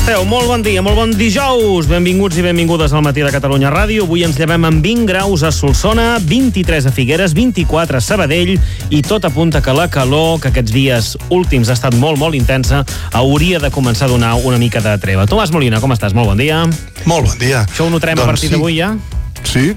esteu? Molt bon dia, molt bon dijous. Benvinguts i benvingudes al Matí de Catalunya Ràdio. Avui ens llevem amb 20 graus a Solsona, 23 a Figueres, 24 a Sabadell i tot apunta que la calor, que aquests dies últims ha estat molt intensa, hauria de començar a donar una mica de treva. Tomàs Molina, com estàs? Molt bon dia. Molt bon dia. Això ho notarem a partir d'avui ja? Sí.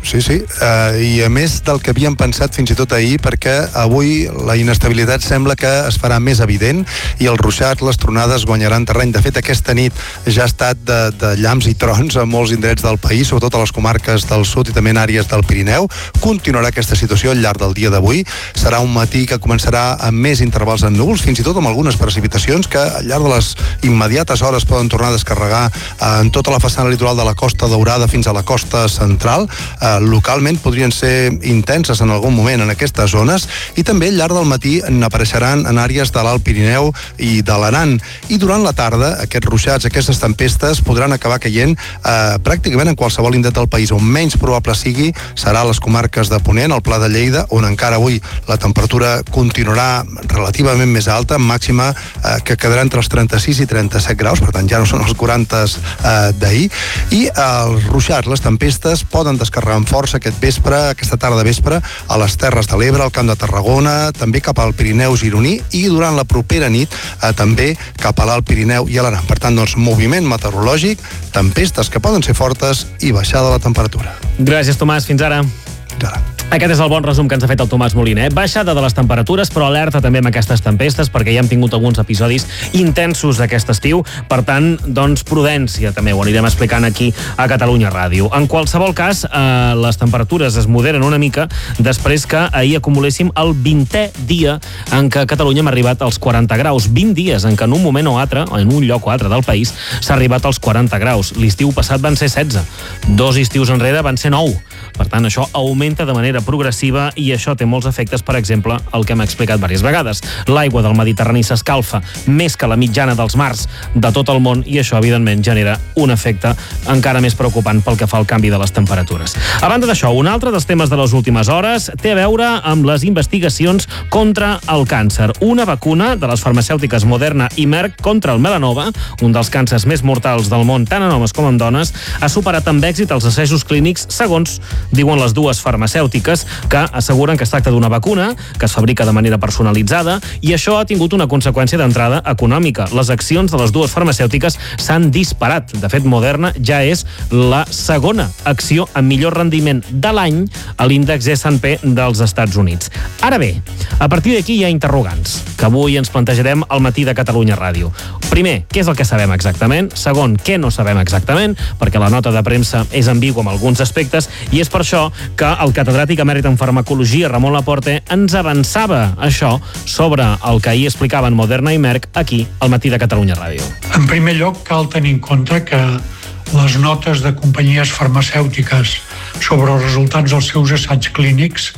I a més del que havíem pensat fins i tot ahir, perquè avui la inestabilitat sembla que es farà més evident i els ruixats, les tronades guanyaran terreny. De fet, aquesta nit ja ha estat de llamps i trons a molts indrets del país, sobretot a les comarques del sud i també en àrees del Pirineu. Continuarà aquesta situació al llarg del dia d'avui. Serà un matí que començarà amb més intervals en núvols, fins i tot amb algunes precipitacions que al llarg de les immediates hores poden tornar a descarregar en tota la façana litoral de la Costa Daurada fins a la costa central. Localment podrien ser intenses en algun moment en aquestes zones i també al llarg del matí n'apareixeran en àrees de l'Alt Pirineu i de l'Aran. I durant la tarda aquests ruixats, aquestes tempestes podran acabar caient pràcticament en qualsevol indret del país. On menys probable sigui serà a les comarques de Ponent, al Pla de Lleida, on encara avui la temperatura continuarà relativament més alta, màxima que quedarà entre els 36 i 37 graus, per tant ja no són els 40 d'ahir, i els ruixats, les tempestes poden descarregar amb força aquesta tarda vespre a les Terres de l'Ebre, al Camp de Tarragona, també cap al Pirineu gironí i durant la propera nit també cap a l'Alt Pirineu i a l'Aran. Per tant, moviment meteorològic, tempestes que poden ser fortes i baixada de la temperatura. Gràcies, Tomàs. Fins ara. Aquest és el bon resum que ens ha fet el Tomàs Molina. Baixada de les temperatures, però alerta també amb aquestes tempestes, perquè ja hem tingut alguns episodis intensos aquest estiu. Per tant, doncs, prudència també, ho anirem explicant aquí a Catalunya Ràdio. En qualsevol cas, les temperatures es moderen una mica després que ahir acumuléssim el 20è dia en què a Catalunya hem arribat als 40 graus. 20 dies en què en un moment o altre, en un lloc o altre del país, s'ha arribat als 40 graus. L'estiu passat van ser 16. 2 estius enrere van ser 9. Per tant, això augmenta de manera progressiva i això té molts efectes, per exemple, el que hem explicat diverses vegades. L'aigua del Mediterrani s'escalfa més que la mitjana dels mars de tot el món i això, evidentment, genera un efecte encara més preocupant pel que fa al canvi de les temperatures. A banda d'això, un altre dels temes de les últimes hores té a veure amb les investigacions contra el càncer. Una vacuna de les farmacèutiques Moderna i Merck contra el melanoma, un dels càncers més mortals del món, tant en homes com en dones, ha superat amb èxit els assajos clínics, segons diuen les dues farmacèutiques, que asseguren que es tracta d'una vacuna que es fabrica de manera personalitzada i això ha tingut una conseqüència d'entrada econòmica. Les accions de les dues farmacèutiques s'han disparat. De fet, Moderna ja és la segona acció amb millor rendiment de l'any a l'índex S&P dels Estats Units. Ara bé, a partir d'aquí hi ha interrogants que avui ens plantejarem al Matí de Catalunya Ràdio. Primer, què és el que sabem exactament? Segon, què no sabem exactament? Perquè la nota de premsa és ambigua en alguns aspectes i és per això que el catedràtic emèrit en farmacologia, Ramon Laporte, ens avançava això sobre el que ahir explicaven Moderna i Merck aquí al Matí de Catalunya Ràdio. En primer lloc, cal tenir en compte que les notes de companyies farmacèutiques sobre els resultats dels seus assaigs clínics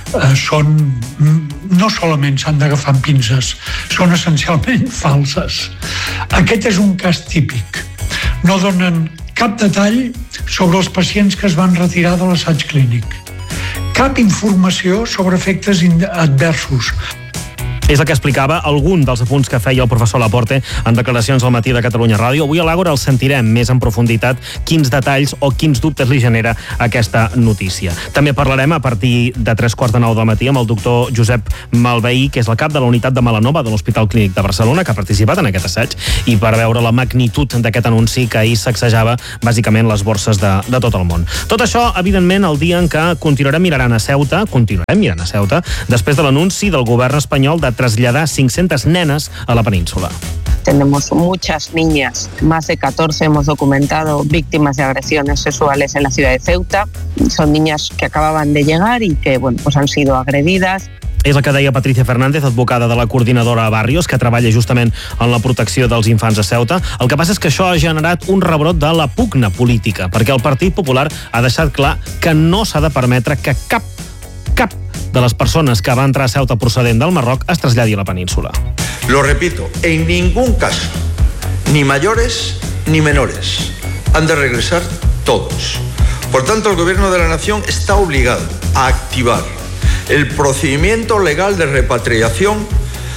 no solament s'han d'agafar amb pinces, són essencialment falses. Aquest és un cas típic. No donen cap detall sobre els pacients que es van retirar de l'assaig clínic. Cap informació sobre efectes adversos. És el que explicava algun dels apunts que feia el professor Laporte en declaracions al Matí de Catalunya Ràdio. Avui a l'Àgora el sentirem més en profunditat quins detalls o quins dubtes li genera aquesta notícia. També parlarem a partir de 8:45 del matí amb el doctor Josep Malveí, que és el cap de la unitat de melanoma de l'Hospital Clínic de Barcelona, que ha participat en aquest assaig, i per veure la magnitud d'aquest anunci que ahir sacsejava bàsicament les borses de tot el món. Tot això, evidentment, el dia en què continuarem mirant a Ceuta, després de l'anunci del govern espanyol de traslladar 500 nenes a la península. Tenemos muchas niñas, más de 14 hemos documentado víctimas de agresiones sexuales en la ciudad de Ceuta. Son niñas que acababan de llegar y que pues han sido agredidas. És el que deia Patricia Fernández, advocada de la coordinadora Barrios, que treballa justament en la protecció dels infants a Ceuta. El que passa és que això ha generat un rebrot de la pugna política, perquè el Partit Popular ha deixat clar que no s'ha de permetre que cap de les persones que va entrar a Ceuta procedent del Marroc es traslladi a la península. Lo repito, en ningún caso, ni mayores ni menores, han de regresar todos. Por tanto, el Gobierno de la Nación está obligado a activar el procedimiento legal de repatriación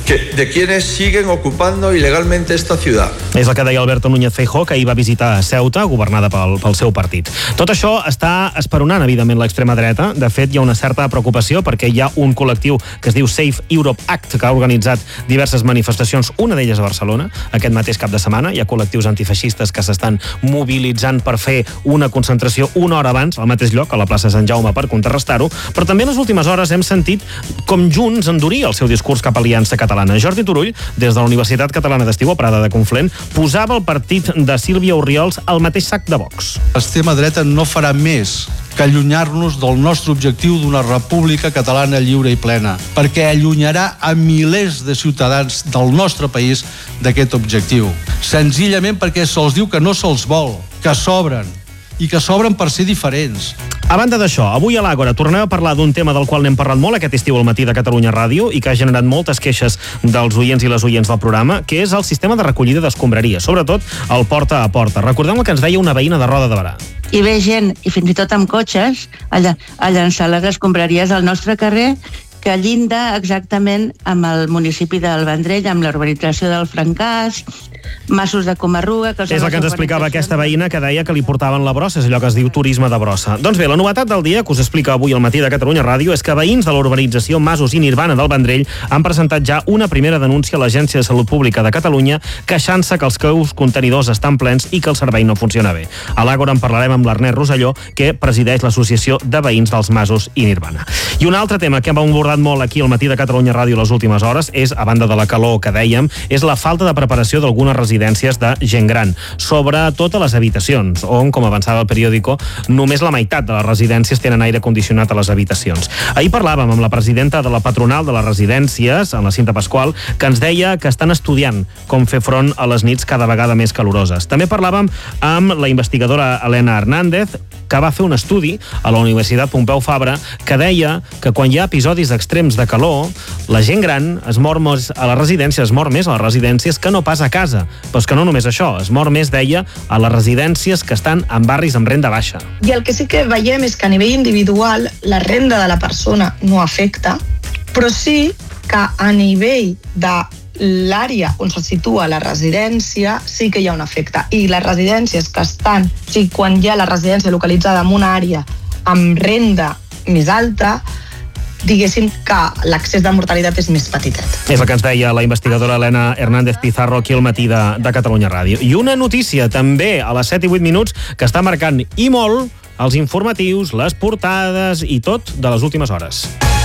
de quienes siguen ocupando ilegalmente esta ciudad. És el que deia Alberto Núñez Feijóo, que ahir va visitar Ceuta, governada pel seu partit. Tot això està esperonant, evidentment, l'extrema dreta. De fet, hi ha una certa preocupació perquè hi ha un col·lectiu que es diu Save Europe Act, que ha organitzat diverses manifestacions, una d'elles a Barcelona, aquest mateix cap de setmana. Hi ha col·lectius antifeixistes que s'estan mobilitzant per fer una concentració una hora abans, al mateix lloc, a la plaça Sant Jaume, per contrarrestar-ho. Però també en les últimes hores hem sentit com Junts enduria el seu discurs cap a Aliança Catalana. Jordi Turull, des de la Universitat Catalana d'Estiu a Prada de Conflent, posava el partit de Sílvia Orriols al mateix sac de Vox. L'extrema dreta no farà més que allunyar-nos del nostre objectiu d'una república catalana lliure i plena, perquè allunyarà a milers de ciutadans del nostre país d'aquest objectiu. Senzillament perquè se'ls diu que no se'ls vol, que sobren, i que s'obren per ser diferents. A banda d'això, avui a l'Àgora tornem a parlar d'un tema del qual n'hem parlat molt aquest estiu al matí de Catalunya Ràdio i que ha generat moltes queixes dels oients i les oients del programa, que és el sistema de recollida d'escombraries, sobretot el porta a porta. Recordem el que ens deia una veïna de Roda de Berà. I ve gent, i fins i tot amb cotxes, a llançar les escombraries al nostre carrer, que llinda exactament amb el municipi del Vendrell, amb la urbanització del Francàs, Masos de Comarruga... És el que ens explicava aquesta veïna, que deia que li portaven la brossa, és allò que es diu turisme de brossa. Doncs bé, la novetat del dia, que us explica avui al matí de Catalunya Ràdio, és que veïns de la urbanització Masos i Nirvana del Vendrell han presentat ja una primera denúncia a l'Agència de Salut Pública de Catalunya, queixant-se que els seus contenidors estan plens i que el servei no funciona bé. A l'Àgora en parlarem amb l'Ernest Rosselló, que presideix l'Associació de Veïns dels Masos i Nirvana. I un altre tema que hem abordat molt aquí al matí de Catalunya Ràdio les últimes hores és, a banda de la calor que dèiem, és la falta de preparació d'algunes residències de gent gran, sobretot a les habitacions, on, com avançava el periòdico, només la meitat de les residències tenen aire condicionat a les habitacions. Ahir parlàvem amb la presidenta de la patronal de les residències, en la Cinta Pasqual, que ens deia que estan estudiant com fer front a les nits cada vegada més caloroses. També parlàvem amb la investigadora Elena Hernández, que va fer un estudi a la Universitat Pompeu Fabra que deia que quan hi ha episodis extrems de calor, la gent gran es mor més a les residències, es mor més a les residències que no pas a casa. Però és que no només això, es mor més, deia, a les residències que estan en barris amb renda baixa. I el que sí que veiem és que a nivell individual la renda de la persona no afecta, però sí que a nivell de l'àrea on se situa la residència sí que hi ha un efecte. I les residències que estan, o sigui, quan hi ha la residència localitzada en una àrea amb renda més alta, diguéssim que l'accés de mortalitat és més petitet. És el que ens deia la investigadora Elena Hernández Pizarro aquí al matí de Catalunya Ràdio. I una notícia també a les 7 i 8 minuts que està marcant i molt els informatius, les portades i tot de les últimes hores.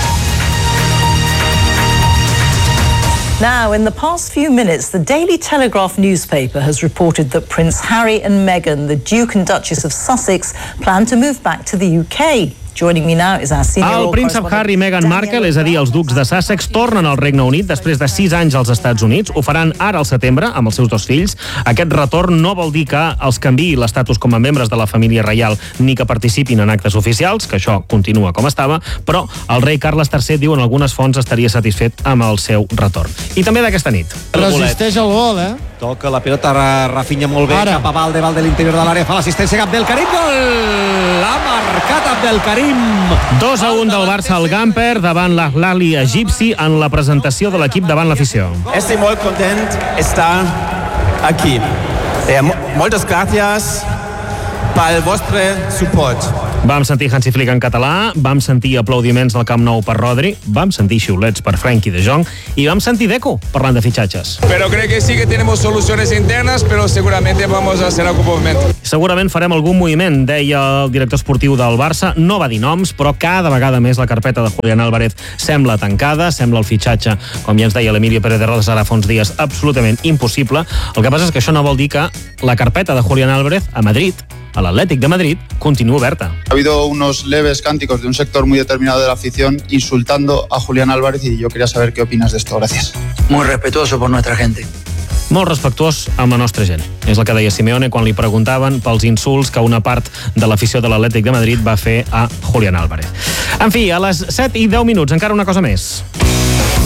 Now, in the past few minutes, the Daily Telegraph newspaper has reported that Prince Harry and Meghan, the Duke and Duchess of Sussex, plan to move back to the UK. Joining me now is our senior El príncep Harry i Meghan Markle, és a dir, els ducs de Sussex, tornen al Regne Unit després de 6 anys als Estats Units. Ho faran ara al setembre amb els seus 2 fills. Aquest retorn no vol dir que els canviï l'estatus com a membres de la família reial ni que participin en actes oficials, que això continua com estava, però el rei Carles III, diuen algunes fonts, estaria satisfet amb el seu retorn. I també d'aquesta nit. Resisteix el gol, Toca la pilota, Rafinha molt bé, cap a Valde l'interior de l'àrea, fa l'assistència, Abdelkarim, gol! Ha marcat Abdelkarim! 2-1 del Barça al Gamper davant l'Al-Ahly egipci en la presentació de l'equip davant l'afició. Estic molt content d'estar aquí. Moltes gràcies pel vostre suport. Vam sentir Hansi Flick en català, vam sentir aplaudiments del Camp Nou per Rodri, vam sentir xiulets per Frenkie de Jong i vam sentir Deco parlant de fitxatges. Pero creo que sí que tenemos soluciones internas, pero seguramente vamos a hacer algún movimiento. Segurament farem algun moviment, deia el director esportiu del Barça. No va dir noms, però cada vegada més la carpeta de Julián Álvarez sembla tancada, sembla el fitxatge, com ja ens deia l'Emilio Pérez de Rodas ara fa uns dies, absolutament impossible. El que passa és que això no vol dir que la carpeta de Julián Álvarez a Madrid, a l'Atlètic de Madrid, continua oberta. Ha habido unos leves cánticos de un sector muy determinado de la afición insultando a Julián Álvarez y yo quería saber qué opinas de esto. Gracias. Muy respetuoso por nuestra gente. Molt respectuós amb la nostra gent. És el que deia Simeone quan li preguntaven pels insults que una part de l'afició de l'Atlètic de Madrid va fer a Julián Álvarez. En fi, a les 7 i 10 minuts, encara una cosa més.